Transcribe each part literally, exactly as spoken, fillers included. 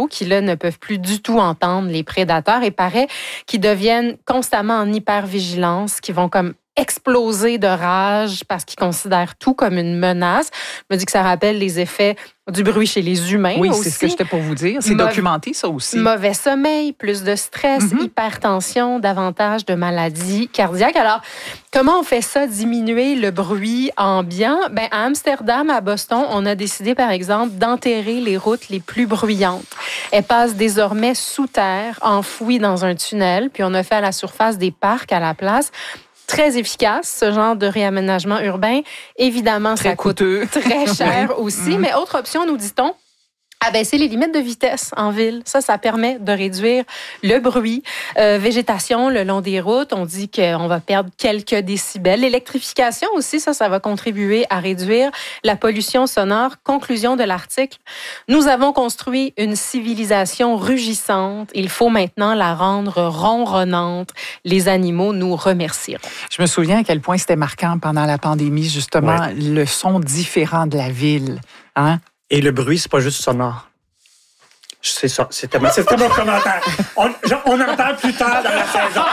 oiseaux qui, là, ne peuvent plus du tout entendre les prédateurs et paraît qu'ils deviennent constamment en hypervigilance, qui vont comme exploser de rage parce qu'ils considèrent tout comme une menace. Je me dis que ça rappelle les effets du bruit chez les humains oui, aussi. Oui, c'est ce que j'étais pour vous dire. C'est Mau- documenté, ça aussi. Mauvais sommeil, plus de stress, mm-hmm. hypertension, davantage de maladies cardiaques. Alors, comment on fait ça, diminuer le bruit ambiant? Ben, à Amsterdam, à Boston, on a décidé, par exemple, d'enterrer les routes les plus bruyantes. Elles passent désormais sous terre, enfouies dans un tunnel, puis on a fait à la surface des parcs à la place. Très efficace, ce genre de réaménagement urbain. Évidemment, très ça coûteux. coûte très cher aussi. Mais autre option, nous dit-on, abaisser les limites de vitesse en ville. Ça, ça permet de réduire le bruit. Euh, végétation le long des routes, on dit qu'on va perdre quelques décibels. L'électrification aussi, ça, ça va contribuer à réduire la pollution sonore. Conclusion de l'article, nous avons construit une civilisation rugissante. Il faut maintenant la rendre ronronnante. Les animaux nous remercieront. Je me souviens à quel point c'était marquant pendant la pandémie, justement, ouais. le son différent de la ville. Hein? Et le bruit, c'est pas juste sonore. C'est ça. C'était mon, c'était mon commentaire. On, je, on en parle plus tard dans la saison.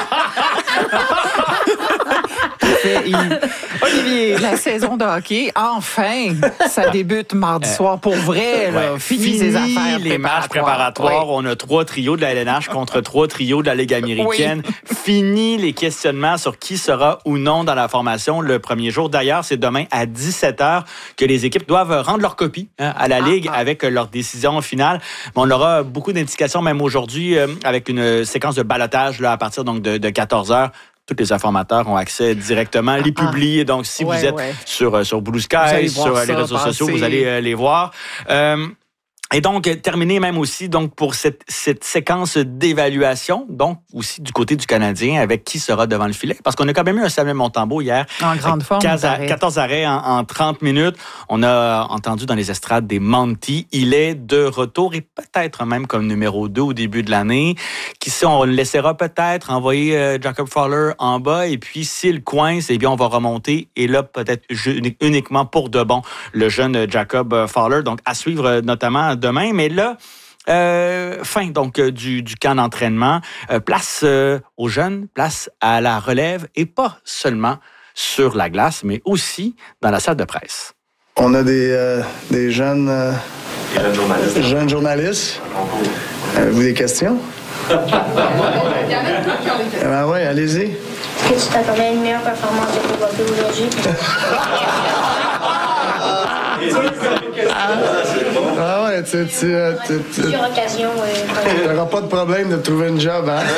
Olivier, la saison de hockey, enfin, ça débute mardi soir pour vrai. Là. Ouais. Fini, Fini ces affaires les matchs préparatoires. Oui. On a trois trios de la L N H contre trois trios de la Ligue américaine. Oui. Fini les questionnements sur qui sera ou non dans la formation le premier jour. D'ailleurs, c'est demain à dix-sept heures que les équipes doivent rendre leur copie hein, à la Ligue ah, ah. avec leur décision finale. On aura beaucoup d'indications, même aujourd'hui, euh, avec une séquence de ballottage là, à partir donc, de, de quatorze heures. Tous les informateurs ont accès directement, les ah, publient. Donc, si ouais, vous êtes ouais. sur, sur Blue Sky, sur les réseaux passer. sociaux, vous allez euh, les voir. Euh, Et donc, terminer même aussi donc pour cette, cette séquence d'évaluation, donc aussi du côté du Canadien, avec qui sera devant le filet. Parce qu'on a quand même eu un Samuel Montembeault hier. En grande forme. quinze arrêts, quatorze arrêts en, en trente minutes. On a entendu dans les estrades des Monty. Il est de retour et peut-être même comme numéro deux au début de l'année. Qui sait, on le laissera peut-être envoyer euh, Jacob Fowler en bas. Et puis, s'il coince, eh bien, on va remonter. Et là, peut-être uniquement pour de bon, le jeune Jacob Fowler. Donc, à suivre notamment demain, mais là, euh, fin donc euh, du, du camp d'entraînement, euh, place euh, aux jeunes, place à la relève et pas seulement sur la glace, mais aussi dans la salle de presse. On a des, euh, des jeunes, euh, des jeunes journalistes. Jeunes journalistes. Avez-vous des questions? Ben oui, allez-y. Est-ce que tu t'attendais à une meilleure performance de Bobby aujourd'hui? Ah ouais, tu... tu, tu, tu Sur occasion, oui. T'auras pas de problème de trouver une job, hein?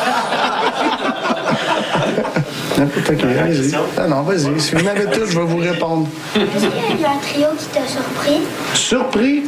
N'importe qui, allez-y. Ah non, vas-y. Si vous m'avez tout, je vais vous répondre. Est-ce qu'il y a eu un trio qui t'a surpris? Surpris?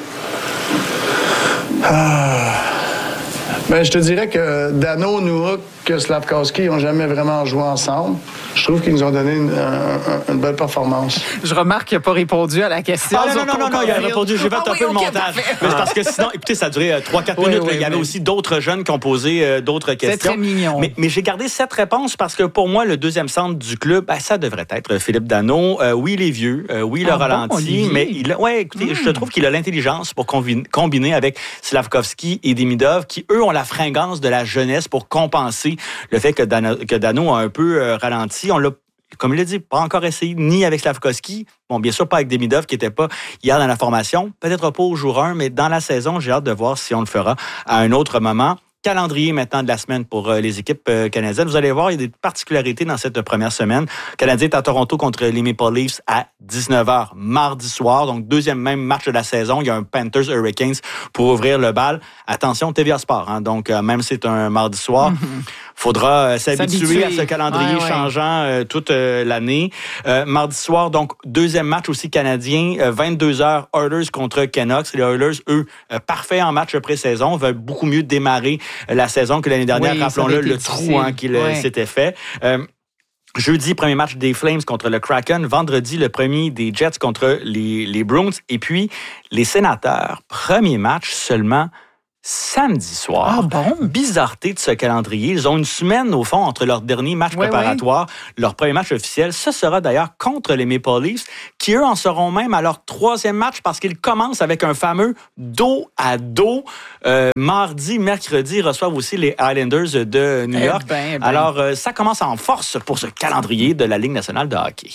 Ah... Ben, je te dirais que Dano, Nurk, que Slafkowski n'ont jamais vraiment joué ensemble. Je trouve qu'ils nous ont donné une, une, une belle performance. Je remarque qu'il n'a pas répondu à la question. Ah, non, non, non, non, il a répondu. J'ai fait ah, un oui, peu okay, le montage. Mais c'est parce que sinon, écoutez, ça a duré trois quatre oui, minutes. Oui, là, il y avait oui. aussi d'autres jeunes qui ont posé euh, d'autres questions. C'est très mignon. Mais, mais j'ai gardé cette réponse parce que pour moi, le deuxième centre du club, ben, ça devrait être Philippe Danault. Euh, oui, il est vieux. Euh, oui, il a ah, ralenti. Bon, mais il, ouais, écoutez, mm. je trouve qu'il a l'intelligence pour combiner, combiner avec Slafkowski et Demidov, qui, eux, ont la fringance de la jeunesse pour compenser le fait que Dano, que Danault a un peu euh, ralenti. On l'a, comme il l'a dit, pas encore essayé, ni avec Slafkowski. Bon, bien sûr, pas avec Demidov, qui n'était pas hier dans la formation. Peut-être pas au jour un, mais dans la saison, j'ai hâte de voir si on le fera à un autre moment. Calendrier maintenant de la semaine pour euh, les équipes euh, canadiennes. Vous allez voir, il y a des particularités dans cette première semaine. Le Canadien est à Toronto contre les Maple Leafs à dix-neuf heures mardi soir. Donc, deuxième même match de la saison. Il y a un Panthers Hurricanes pour ouvrir le bal. Attention, T V A Sport. Hein, donc, euh, même si c'est un mardi soir, il mm-hmm. faudra euh, s'habituer, s'habituer à ce calendrier ouais, ouais. changeant euh, toute euh, l'année. Euh, mardi soir, donc, deuxième match aussi canadien. Euh, vingt-deux heures, Oilers contre Canucks. Les Oilers, eux, euh, parfaits en match pré-saison, veulent beaucoup mieux démarrer la saison que l'année dernière, oui, rappelons-le, le trou hein, qu'il ouais. s'était fait. Euh, jeudi, premier match des Flames contre le Kraken. Vendredi, le premier des Jets contre les, les Bruins. Et puis, les Sénateurs, premier match seulement samedi soir. Ah bon? Bizarreté de ce calendrier. Ils ont une semaine, au fond, entre leur dernier match ouais, préparatoire, ouais. leur premier match officiel. Ce sera d'ailleurs contre les Maple Leafs, qui, eux, en seront même à leur troisième match parce qu'ils commencent avec un fameux dos à dos. Euh, mardi, mercredi, ils reçoivent aussi les Islanders de New York. Eh ben, eh ben. Alors, euh, ça commence en force pour ce calendrier de la Ligue nationale de hockey.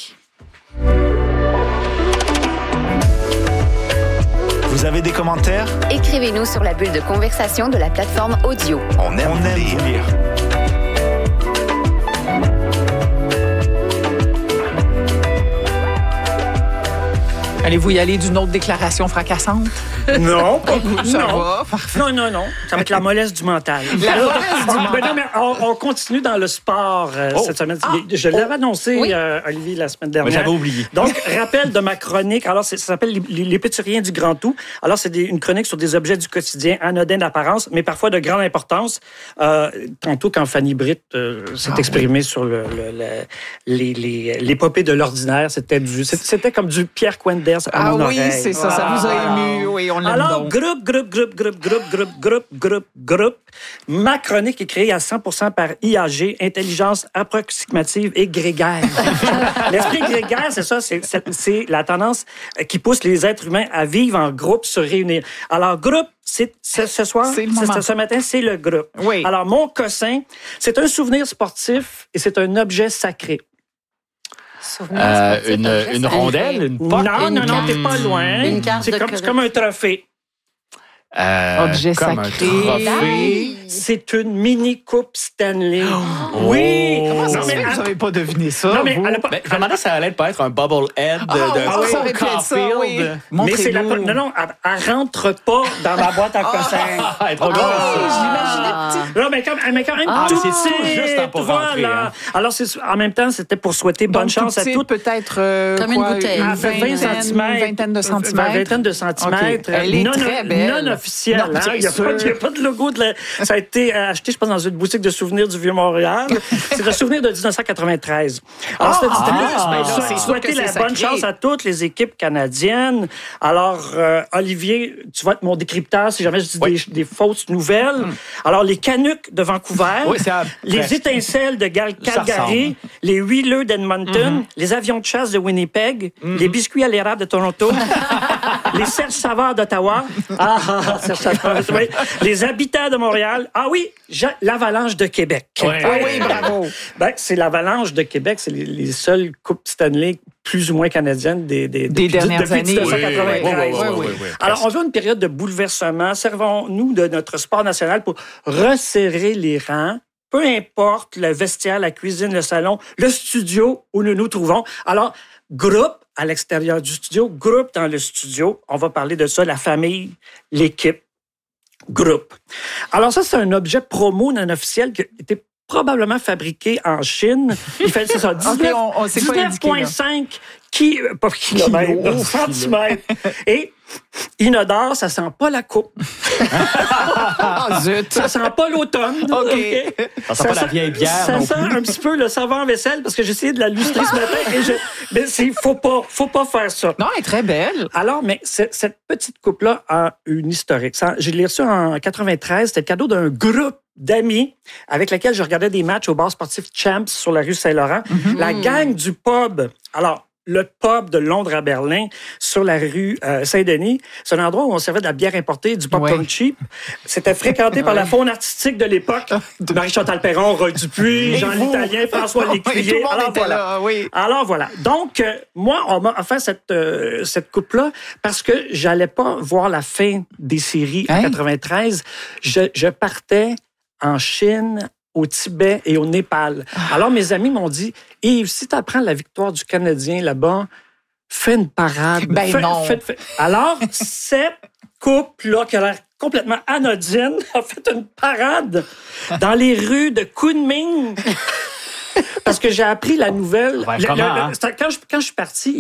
Vous avez des commentaires? Écrivez-nous sur la bulle de conversation de la plateforme audio. On aime, On aime lire. lire. Allez-vous y aller d'une autre déclaration fracassante? Non, pas Ça non. va, parfait. Non, non, non. Ça va être la mollesse du mental. La mollesse du mental. Mais non, mais on, on continue dans le sport euh, Oh. cette semaine. Ah. Je l'avais annoncé, Oui. euh, Olivier, la semaine Mais dernière. j'avais oublié. Donc, rappel de ma chronique. Alors, c'est- ça s'appelle Les, les, les Péturiens du Grand Tout. Alors, c'est des- une chronique sur des objets du quotidien anodins d'apparence, mais parfois de grande importance. Euh, tantôt, quand Fanny Britt euh, s'est Ah, exprimée sur le, le, le- les, les, l'épopée de l'ordinaire, c'était du, c'était comme du Pierre Quenders à Ah mon oui, oreille. c'est ça, ça vous a Ah. ému. Oui, on l'aime Alors, donc. groupe, groupe, groupe, groupe, groupe, groupe, groupe, groupe, groupe. Ma chronique est créée à cent pour cent par I A G, intelligence approximative et grégaire. L'esprit grégaire, c'est ça, c'est, c'est, c'est la tendance qui pousse les êtres humains à vivre en groupe, se réunir. Alors, groupe, c'est, c'est ce soir, C'est le c'est- moment. ce matin, c'est le groupe. Oui. Alors, mon cossin, c'est un souvenir sportif et c'est un objet sacré. Souvenir Euh, sportif, une, objet une sacré. rondelle, une Non, poque. non, non, carte. t'es pas loin. Une carte c'est de comme, c'est comme un trophée. Euh, Objet comme sacré. un trophée. C'est une mini coupe Stanley. Oh. Oui. Comment ça Non, se mais fait que vous att- n'avez pas deviné ça? non, mais vous? elle a pas- Ben, je me demandais si ça allait pas être un bubble head de, Ah, de oui, ah oui. ça aurait pu être ça, oui. Mais c'est la Montrez-nous. non non, elle, elle rentre pas dans ma boîte à cossins. Ah, elle est trop grosse. Ah, je l'imaginais petit. Non, mais quand, mais quand même Ah, tout c'est tout petit, juste pour rentrer, voilà. hein. Alors c'est en même temps c'était pour souhaiter bonne Donc, chance tout à petit, toutes. peut-être euh, Comme une quoi, bouteille. Elle fait vingt vingtaine, centimètres. vingtaine de centimètres. Vingtaine de centimètres. OK. Elle est non, très belle. Non officielle. Non, hein. bien Il n'y a, sûr. pas- il y a pas de logo. De la... Ça a été euh, acheté, je pense, dans une boutique de souvenirs du Vieux-Montréal. C'est un souvenir de dix-neuf cent quatre-vingt-treize. Alors, c'était Ah, c'était ah, juste ben pour là, sou- c'est sûr souhaiter que la c'est bonne sacré. chance à toutes les équipes canadiennes. Alors, euh, Olivier, tu vas être mon décrypteur si jamais je dis Oui. des, des fausses nouvelles. Alors, les Canucks de Vancouver, Oui, c'est à- les presque. étincelles de Gal- Ça Calgary, les Wheelers d'Edmonton, les avions de chasse de Winnipeg, les biscuits à l'érable de Toronto, les Serge Savard d'Ottawa, ah, ah, ah, Serge Savard, oui. Les habitants de Montréal, ah oui, Ja- l'Avalanche de Québec. Ouais. Ah oui, bravo. Ben, c'est l'Avalanche de Québec, c'est les, les seules coupes Stanley plus ou moins canadiennes des, des, Des depuis- dernières depuis années. dix-neuf cent quatre-vingt-treize. Oui, oui, oui, oui, oui, oui. Alors, on veut une période de bouleversement. Servons-nous de notre sport national pour resserrer les rangs. Peu importe le vestiaire, la cuisine, le salon, le studio où nous nous trouvons. Alors, groupe à l'extérieur du studio, groupe dans le studio. On va parler de ça, la famille, l'équipe, groupe. Alors ça, c'est un objet promo non officiel qui a été probablement fabriqué en Chine. Il fait, c'est ça, dix-neuf on- on- c'est pas indiqué, là. dix-neuf virgule cinq qui, euh, pas kilomètres, Kilo. centimètres. Et inodore, ça sent pas la coupe. Ah, zut. Ça sent pas l'automne. OK. Ça sent pas la vieille bière Ça non sent un petit peu le savon en vaisselle parce que j'ai essayé de la lustrer ce matin et je, mais c'est, faut pas, faut pas faire ça. Non, elle est très belle. Alors, mais c'est- cette petite coupe-là a une historique. Ça, je l'ai reçue en quatre-vingt-treize. C'était le cadeau d'un groupe d'amis avec lequel je regardais des matchs au bar sportif Champs sur la rue Saint-Laurent. La gang du pub. Alors, le pub de Londres à Berlin, sur la rue euh, Saint-Denis. C'est un endroit où on servait de la bière importée, du popcorn Ouais. cheap. C'était fréquenté par la faune artistique de l'époque. Marie-Chantal Perron, Roy Dupuis, Jean vous? l'Italien, François Oui, tout Lécuyer. le monde Alors était voilà. là, oui. Alors voilà. Donc, euh, moi, on m'a offert cette, euh, cette coupe-là parce que j'allais pas voir la fin des séries en Hein? quatre-vingt-treize. Je, je partais en Chine, au Tibet et au Népal. Alors, mes amis m'ont dit, Yves, si tu apprends la victoire du Canadien là-bas, fais une parade. Ben Fais- non. fais- fais- Alors, cette coupe-là, qui a l'air complètement anodine, a fait une parade dans les rues de Kunming. Parce que j'ai appris la nouvelle. Ben, Le- comment, le- le- hein? c'était- quand, je, quand je suis parti, il y avait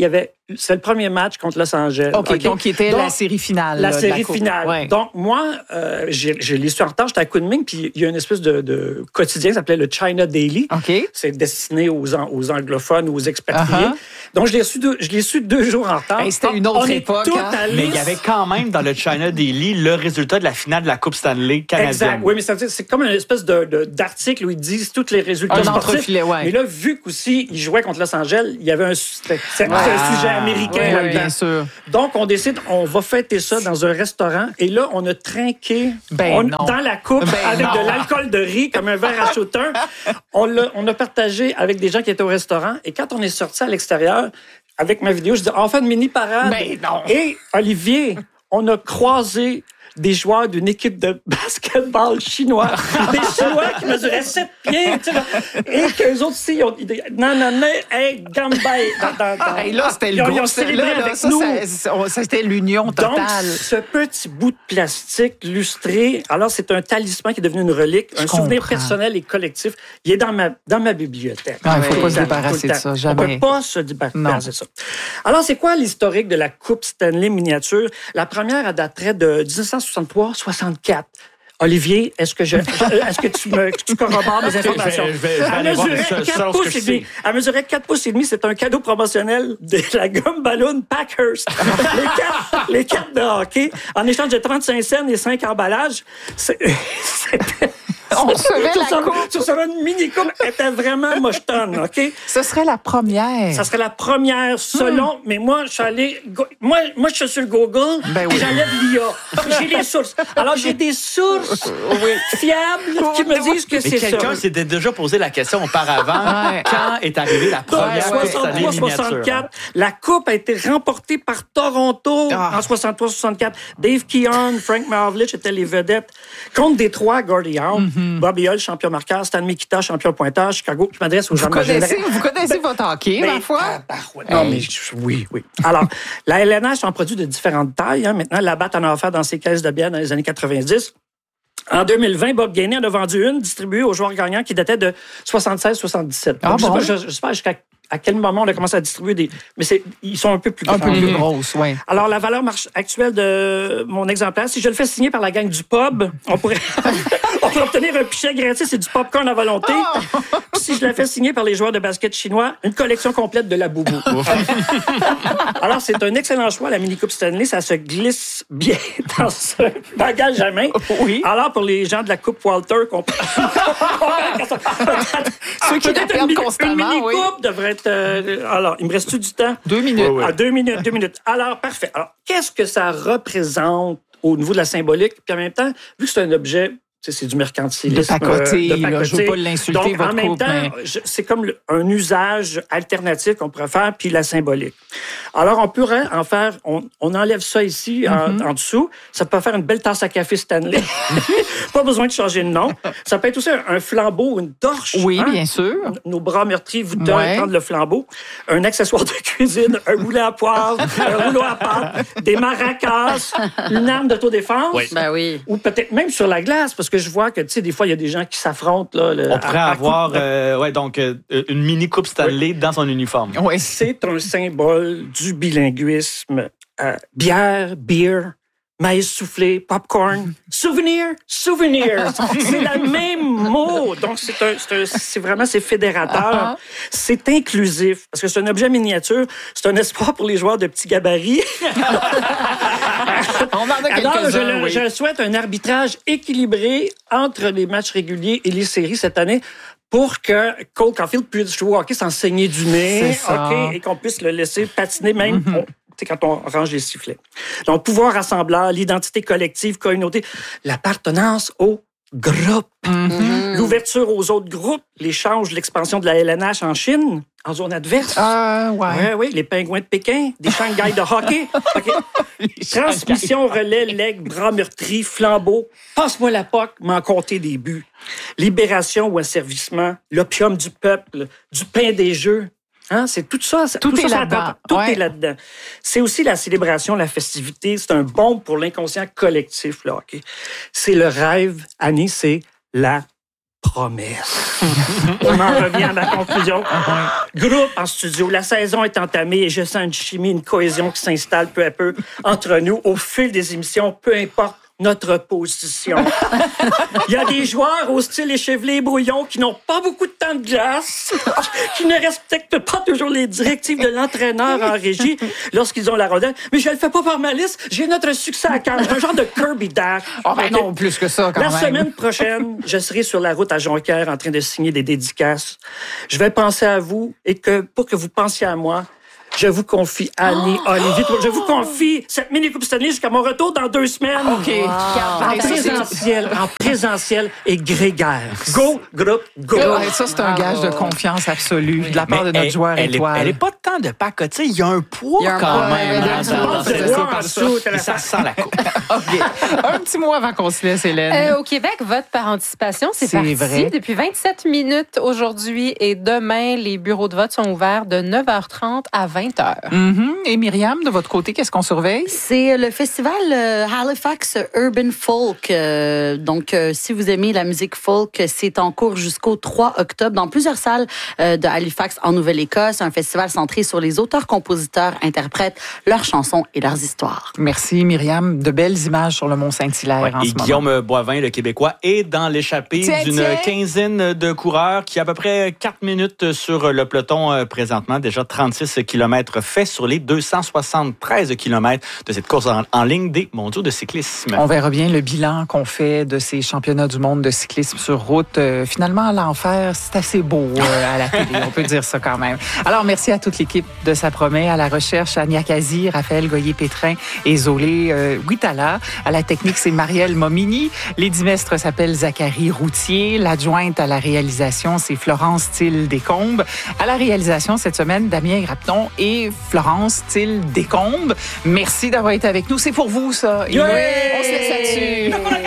c'est le premier match contre Los Angeles. OK, okay. Donc, qui était donc, la série finale. La là, série la finale. Ouais. Donc, moi, euh, j'ai, j'ai l'ai su en retard, j'étais à Kunming, puis il y a une espèce de, de quotidien qui s'appelait le China Daily. OK. C'est destiné aux, aux anglophones, aux expatriés. Uh-huh. Donc, je l'ai su deux, je l'ai su deux jours en retard. Hey, c'était une autre On époque. Hein? Mais il y avait quand même dans le China Daily le résultat de la finale de la Coupe Stanley canadienne. Exact. Oui, mais ça veut dire, c'est comme une espèce de, de, d'article où ils disent tous les résultats un sportifs. Ouais. Mais là, vu qu'aussi, ils jouaient contre Los Angeles, il y avait un, c'était, c'était ah, un sujet américain oui, là-dedans. Bien sûr. Donc, on décide, on va fêter ça dans un restaurant. Et là, on a trinqué ben on, non. dans la coupe ben avec non. de l'alcool de riz, comme un verre à shooter. on, l'a, on a partagé avec des gens qui étaient au restaurant. Et quand on est sorti à l'extérieur, avec ma vidéo, je dis, on fait une mini parade. Ben non. Et Olivier, on a croisé des joueurs d'une équipe de basketball chinois. Des Chinois qui mesuraient sept pieds. Tu sais, et qu'eux autres aussi, ils ont dit non, non, non, hey, Gambay. Et là, c'était le gros. Célébré avec ça, nous. Ça, ça, c'était l'union totale. Donc, ce petit bout de plastique lustré, alors c'est un talisman qui est devenu une relique, Je un comprends. souvenir personnel et collectif. Il est dans ma, dans ma bibliothèque. Il ne faut ouais. pas se débarrasser de ça, jamais. On ne peut pas se débarrasser de ça. Alors, c'est quoi l'historique de la Coupe Stanley miniature? La première, elle daterait de dix-neuf cent soixante-trois soixante-quatre. Olivier, est-ce que je, est-ce que tu me, tu corrobores mes informations? Je vais, je vais, je vais aller voir quatre pouces et demi. Elle mesurait quatre pouces et demi. C'est un cadeau promotionnel de la gomme ballon Packhurst. les, cartes, les cartes de hockey, en échange de trente-cinq cents et cinq emballages. C'est, c'était, on recevait la sur coupe. Sur ça, une mini-coupe était vraiment mochetonne, OK? Ce serait la première. Ça serait la première selon... Hmm. Mais moi, je suis allé... Moi, moi, je suis sur le Google ben oui. et j'enlève l'I A. J'ai les sources. Alors, j'ai des sources oui. fiables qui me disent que mais c'est ça. Quelqu'un s'était déjà posé la question auparavant. Ouais. Quand est arrivée la première soixante-trois soixante-quatre, la coupe a été remportée par Toronto ah. en soixante-trois soixante-quatre. Dave Keon, Frank Maravlich étaient les vedettes. Contre Détroit, Gordie Howe. Mm-hmm. Bobby Hull, champion marqueur, Stan Mikita, champion pointeur, Chicago. Je m'adresse aux gens vous connaissez, vous connaissez ben, votre hockey, ben, ma foi? Ah, bah, ouais. Non, mais oui, oui. Alors, la L N H en produit de différentes tailles. Hein. Maintenant, la batte en a offert dans ses caisses de bière dans les années quatre-vingt-dix. En deux mille vingt, Bob Gainey en a vendu une distribuée aux joueurs gagnants qui datait de soixante-seize soixante-dix-sept. Ah, bon? Je ne sais pas jusqu'à à quel moment on a commencé à distribuer des... Mais c'est, ils sont un peu plus gros. Un peu plus grosses, oui. Alors, la valeur actuelle de mon exemplaire, si je le fais signer par la gang du pub, on pourrait, on pourrait obtenir un pichet gratis et du popcorn à volonté. Oh! Si je la fais signer par les joueurs de basket chinois, une collection complète de la boubou. Alors, c'est un excellent choix, la mini-coupe Stanley. Ça se glisse bien dans ce bagage à main. Oui. Alors, pour les gens de la coupe Walter, qu'on peut... Ceux qui la perdent constamment, une mini-coupe oui. devrait être... Euh, alors, il me reste-tu du temps? Deux minutes. Oui, oui. Ah, deux minutes, deux minutes. Alors, parfait. Alors, qu'est-ce que ça représente au niveau de la symbolique? Puis en même temps, vu que c'est un objet... C'est du mercantilisme. De pacoter, euh, de pacoter. Là, je ne veux pas l'insulter, Donc, votre en même couple, temps, mais... je, c'est comme le, un usage alternatif qu'on pourrait faire, puis la symbolique. Alors, on pourrait en faire... On, on enlève ça ici, mm-hmm. en, en dessous. Ça peut faire une belle tasse à café Stanley. Pas besoin de changer de nom. Ça peut être aussi un, un flambeau, une torche. Oui, hein? bien sûr. Nos bras meurtris vous donnent ouais. prendre le flambeau. Un accessoire de cuisine, un rouleau à poivre, un rouleau à pâte, des maracas, une arme d'autodéfense. Oui. Ben oui. Ou peut-être même sur la glace, parce que je vois que, tu sais, des fois, il y a des gens qui s'affrontent. Là, le, On pourrait à, à avoir de... euh, ouais, donc, euh, une mini-coupe Stanley oui. dans son uniforme. Oui, c'est un symbole du bilinguisme. Euh, bière, beer, maïs soufflé, popcorn, souvenir, souvenir. C'est le même mot. Donc, c'est, un, c'est, un, c'est vraiment, c'est fédérateur. Uh-huh. C'est inclusif. Parce que c'est un objet miniature. C'est un espoir pour les joueurs de petits gabarits. On en a Alors, je, le, oui. je souhaite un arbitrage équilibré entre les matchs réguliers et les séries cette année pour que Cole Caulfield puisse jouer au hockey sans saigner du nez, okay, et qu'on puisse le laisser patiner même mm-hmm. on, quand on range les sifflets. Donc, pouvoir rassembleur, l'identité collective, communauté, l'appartenance au groupe, mm-hmm. l'ouverture aux autres groupes, l'échange, l'expansion de la L N H en Chine, en zone adverse. Ah, ouais. Ouais, oui, les pingouins de Pékin, des Shanghai de hockey. Okay. Transmission, relais, legs, bras meurtris, flambeau. Passe-moi la poque, m'en compter des buts. Libération ou asservissement, l'opium du peuple, du pain des jeux. Hein, c'est tout ça. Tout, tout est ça, là-dedans. Tout ouais. est là-dedans. C'est aussi la célébration, la festivité. C'est un baume pour l'inconscient collectif, là, okay? C'est le rêve, Annie, c'est la promesse. On en revient à ma conclusion. Groupe en studio, la saison est entamée et je sens une chimie, une cohésion qui s'installe peu à peu entre nous au fil des émissions, peu importe notre position. Il y a des joueurs au style échevelé et brouillon qui n'ont pas beaucoup de temps de glace, qui ne respectent pas toujours les directives de l'entraîneur en régie lorsqu'ils ont la rondelle. Mais je ne le fais pas par malice, j'ai notre succès à cœur. Un genre de Kirby Dash. Oh, ben non, plus que ça, quand la même. La semaine prochaine, je serai sur la route à Jonquière en train de signer des dédicaces. Je vais penser à vous et que pour que vous pensiez à moi, je vous confie Annie oh! Olivier. Je vous confie cette mini-coupe Stanley jusqu'à mon retour dans deux semaines. OK. Wow. En présentiel, en présentiel et grégaire. Go, groupe, go. Oh, ça, c'est un gage de confiance absolue oui. de la part Mais de notre elle, joueur elle étoile. Est, elle n'est pas tant de pacoter. Il y a un poids a un quand poids, même. Il y a un poids de ça. Et ça sent la coupe. Okay. Un petit mot avant qu'on se laisse, Hélène. Euh, au Québec, vote par anticipation, c'est, c'est parti vrai. Depuis vingt-sept minutes aujourd'hui et demain, les bureaux de vote sont ouverts de neuf heures trente à vingt heures. Mm-hmm. Et Myriam, de votre côté, qu'est-ce qu'on surveille? C'est le festival euh, Halifax Urban Folk. Euh, donc, euh, si vous aimez la musique folk, c'est en cours jusqu'au trois octobre dans plusieurs salles euh, de Halifax en Nouvelle-Écosse. Un festival centré sur les auteurs, compositeurs, interprètes, leurs chansons et leurs histoires. Merci Myriam. De belles images sur le Mont-Saint-Hilaire ouais, en et ce Guillaume moment. Boivin, le Québécois, est dans l'échappée tiens, d'une tiens. quinzaine de coureurs qui a à peu près quatre minutes sur le peloton présentement. Déjà trente-six kilomètres faits sur les deux cent soixante-treize kilomètres de cette course en, en ligne des mondiaux de cyclisme. On verra bien le bilan qu'on fait de ces championnats du monde de cyclisme sur route. Euh, finalement, l'enfer, c'est assez beau euh, à la télé, on peut dire ça quand même. Alors, merci à toute l'équipe de Ça promet, à la recherche, Ania Kazi, Raphaël Goyer-Pétrin et Zolé euh, Huitala. À la technique, c'est Marielle Momini. L'édimestre s'appelle Zachary Routier. L'adjointe à la réalisation, c'est Florence Thill-Descombes. À la réalisation cette semaine, Damien Grapton et Florence Thill-Descombes. Merci d'avoir été avec nous. C'est pour vous, ça. Yeah! On se laisse là-dessus.